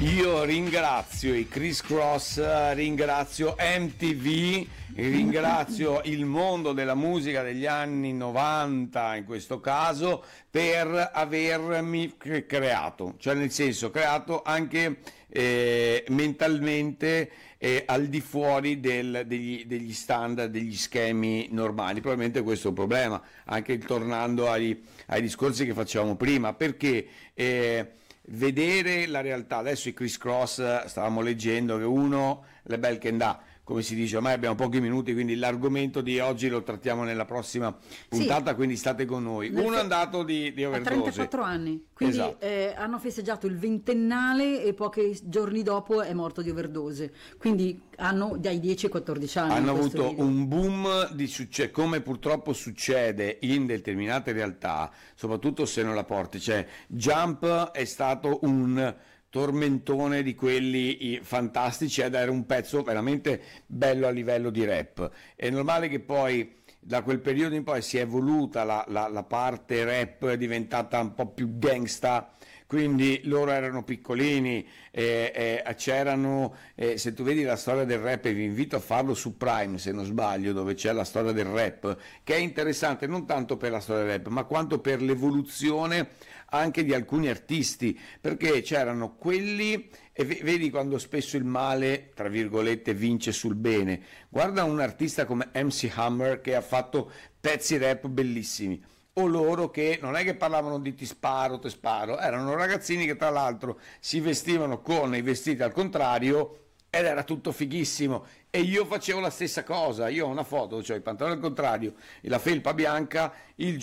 Io ringrazio i Criss Cross, ringrazio MTV, ringrazio il mondo della musica degli anni 90 in questo caso per avermi creato, cioè nel senso creato anche mentalmente al di fuori degli standard, degli schemi normali. Probabilmente questo è un problema, anche tornando ai discorsi che facevamo prima, perché vedere la realtà. Adesso i Criss Cross, stavamo leggendo che uno, le bel che dà, come si dice, ormai abbiamo pochi minuti, quindi l'argomento di oggi lo trattiamo nella prossima puntata, sì. Quindi state con noi. Uno è andato di overdose. A 34 anni, quindi esatto. Hanno festeggiato il ventennale e pochi giorni dopo è morto di overdose, quindi hanno dai 10 ai 14 anni. Hanno avuto un boom di successo, come purtroppo succede in determinate realtà, soprattutto se non la porti. Cioè, Jump è stato un tormentone di quelli fantastici ed era un pezzo veramente bello a livello di rap. È normale che poi da quel periodo in poi si è evoluta la parte rap, è diventata un po' più gangsta, quindi loro erano piccolini, c'erano, se tu vedi la storia del rap, e vi invito a farlo su Prime se non sbaglio, dove c'è la storia del rap, che è interessante non tanto per la storia del rap ma quanto per l'evoluzione anche di alcuni artisti, perché c'erano quelli, e vedi quando spesso il male tra virgolette vince sul bene. Guarda un artista come MC Hammer che ha fatto pezzi rap bellissimi, o loro che non è che parlavano di ti sparo, erano ragazzini che tra l'altro si vestivano con i vestiti al contrario ed era tutto fighissimo, e io facevo la stessa cosa. Io ho una foto, cioè i pantaloni al contrario e la felpa bianca, il